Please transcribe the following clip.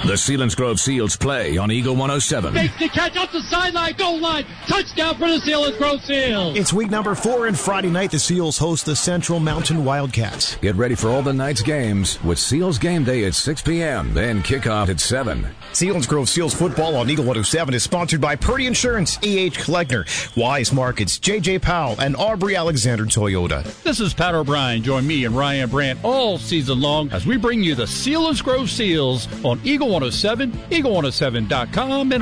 The Selinsgrove Seals play on Eagle 107. Makes the catch up the sideline, goal line. Touchdown for the Selinsgrove Seals. It's week number 4, and Friday night the Seals host the Central Mountain Wildcats. Get ready for all the night's games with Seals Game Day at 6 p.m., then kickoff at 7. Selinsgrove Seals football on Eagle 107 is sponsored by Purdy Insurance, E.H. Kleckner, Wise Markets, J.J. Powell, and Aubrey Alexander Toyota. This is Pat O'Brien. Join me and Ryan Brandt all season long as we bring you the Selinsgrove Seals on Eagle 107, eagle107.com, and